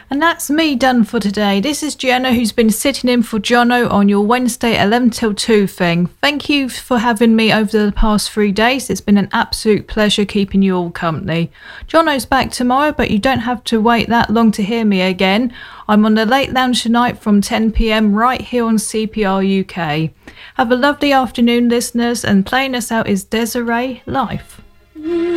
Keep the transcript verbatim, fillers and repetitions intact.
And that's me done for today. This is Gianna, who's been sitting in for Jono on your Wednesday eleven till two thing. Thank you for having me over the past three days. It's been an absolute pleasure keeping you all company. Jono's back tomorrow, but you don't have to wait that long to hear me again. I'm on the Late Lounge tonight from ten p.m. right here on C P R U K. Have a lovely afternoon, listeners, and playing us out is Desiree Life.